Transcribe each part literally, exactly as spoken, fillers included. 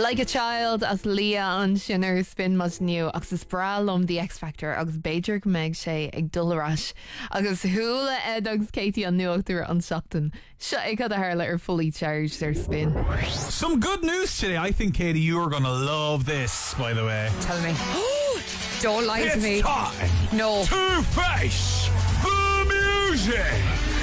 Like a child as Leah an sinner spin mas new agus is bralum the X Factor agus Beidir meg sé ag dulras agus hula ed agus Katie an nuachtar an Stockton. Shut ag had a harla are fully charged their spin. Some good news today. I think, Katie, you are going to love this, by the way. Tell me. Don't lie it's to me. Time no. to face the music.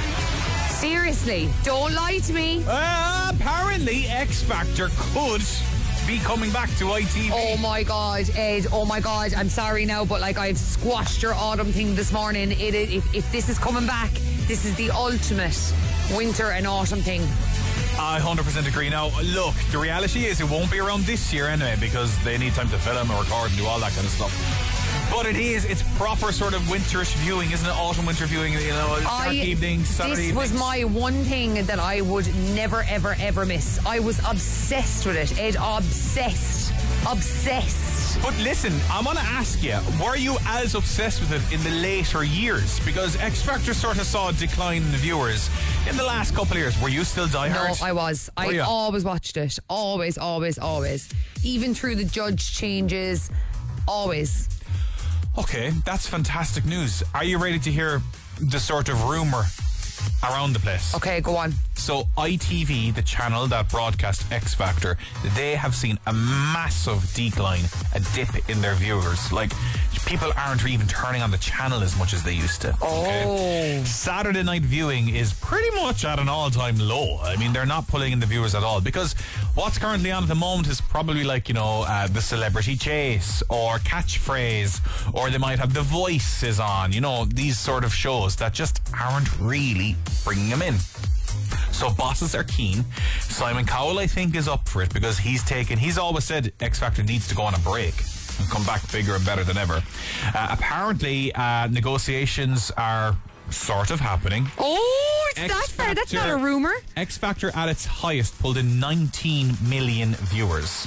Seriously, don't lie to me. Uh, apparently, X Factor could be coming back to I T V. Oh my God, Ed. Oh my God. I'm sorry now, but like I've squashed your autumn thing this morning. It, it, if, if this is coming back, this is the ultimate winter and autumn thing. I one hundred percent agree. Now, look, the reality is it won't be around this year anyway because they need time to film and record and do all that kind of stuff. But it is, it's proper sort of winterish viewing, isn't it? Autumn winter viewing, you know, Saturday evenings, Saturday This was evenings. my one thing that I would never, ever, ever miss. I was obsessed with it, Ed. Obsessed. Obsessed. But listen, I want to ask you, were you as obsessed with it in the later years? Because X Factor sort of saw a decline in the viewers in the last couple of years. Were you still diehard? No, I was. I you? always watched it. Always, always, always. Even through the judge changes. Always. Okay, that's fantastic news. Are you ready to hear the sort of rumour around the place? Okay, go on. So I T V, the channel that broadcast X Factor, they have seen a massive decline, a dip in their viewers. Like, people aren't even turning on the channel as much as they used to. Okay? Oh. Saturday night viewing is pretty much at an all-time low. I mean, they're not pulling in the viewers at all because what's currently on at the moment is probably like, you know, uh, the Celebrity Chase or Catchphrase, or they might have The Voice is on, you know, these sort of shows that just aren't really bringing them in. So bosses are keen. Simon Cowell, I think, is up for it because he's taken, he's always said X Factor needs to go on a break and come back bigger and better than ever. Uh, apparently, uh, negotiations are sort of happening. Oh, it's X that far. That's Factor- not a rumour. X Factor at its highest pulled in nineteen million viewers.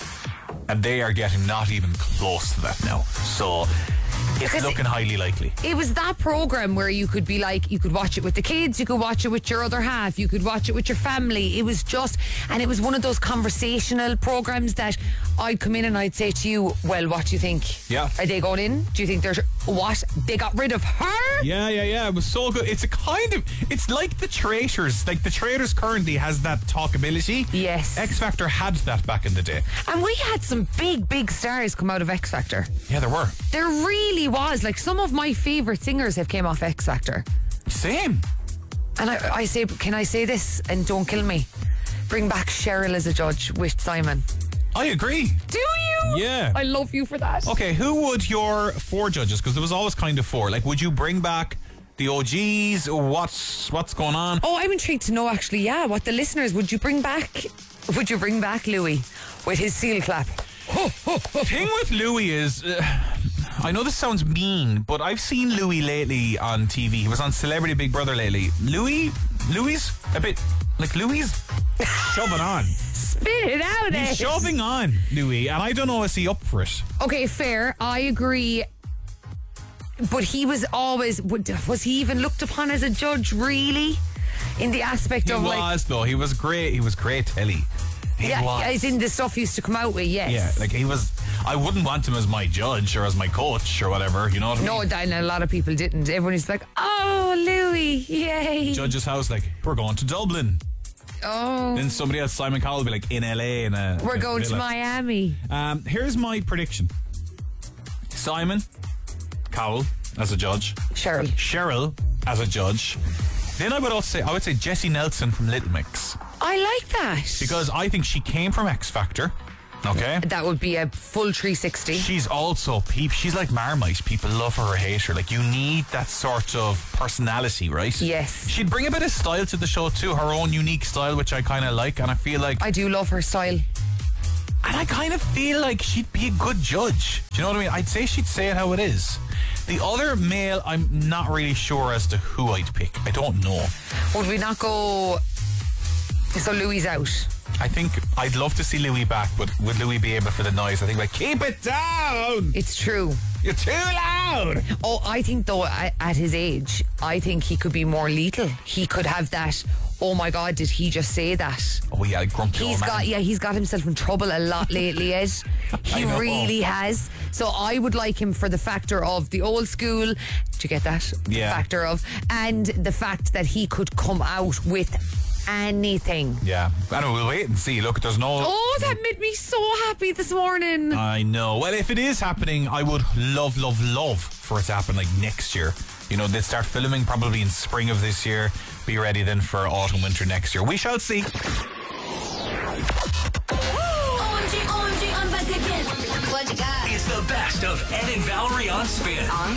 And they are getting not even close to that now. So it's Because looking it- highly likely. It was that program where you could be like, you could watch it with the kids, you could watch it with your other half, you could watch it with your family. It was just, and it was one of those conversational programs that I'd come in and I'd say to you, well, what do you think? Yeah. Are they going in? Do you think there's, what? They got rid of her? Yeah, yeah, yeah. It was so good. It's a kind of, it's like the Traitors. Like the Traitors currently has that talkability. Yes. X Factor had that back in the day. And we had some big, big stars come out of X Factor. Yeah, there were. There really was. Like, some of my favourite singers have came off X Factor. Same. And I, I say, can I say this and don't kill me? Bring back Cheryl as a judge with Simon. I agree. Do you? Yeah. I love you for that. Okay, who would your four judges, because there was always kind of four, like would you bring back the O Gs? What's what's going on? Oh, I'm intrigued to know actually, yeah, what the listeners, would you bring back, would you bring back Louis with his seal clap? The thing with Louis is, uh, I know this sounds mean, but I've seen Louis lately on T V. He was on Celebrity Big Brother lately. Louis, Louis, a bit, like Louis shoving on. Spit it out, eh? He's shoving on, Louis, and I don't know, is he up for it? Okay, fair, I agree. But he was always, was he even looked upon as a judge, really? In the aspect He of was, like... though. He was great. He was great, Telly. He Yeah, was. as in the stuff he used to come out with, yes. Yeah, like he was. I wouldn't want him as my judge or as my coach or whatever, you know what I No, mean? and a lot of people didn't. Everyone was like, oh, Louis, yay. Judge's house, like, we're going to Dublin. Oh, Then somebody else, Simon Cowell, will be like, in L A. In a, we're in a going to villa. Miami. Um, here's my prediction. Simon Cowell as a judge. Cheryl. Cheryl as a judge. Then I would also say, I would say Jessie Nelson from Little Mix. I like that. Because I think she came from X Factor. Okay. That would be a full three sixty. She's also, peep, she's like Marmite. People love her or hate her. Like, you need that sort of personality, right? Yes. She'd bring a bit of style to the show too, her own unique style, which I kind of like. And I feel like, I do love her style. and I kind of feel like she'd be a good judge. Do you know what I mean? I'd say she'd say it how it is. The other male, I'm not really sure as to who I'd pick. I don't know. Would we not go... So Louis out? I think I'd love to see Louis back, but would Louis be able for the noise? I think like, keep it down! It's true. You're too loud. Oh, I think though, at, at his age, I think he could be more lethal. He could have that. Oh my God, did he just say that? Oh yeah, grumpy He's old man. got, yeah, he's got himself in trouble a lot lately, Ed. He know. really has. So I would like him for the factor of the old school. Do you get that? Yeah. The factor of, and the fact that he could come out with anything. Yeah, I know. We'll wait and see. Look, there's no. Oh, that made me so happy this morning. I know. Well, if it is happening, I would love, love, love for it to happen like next year. You know, they'd start filming probably in spring of this year. Be ready then for autumn, winter next year. We shall see. O M G, O M G, I'm back again. What you got? It's the best of Ed and Valerie on Spin. On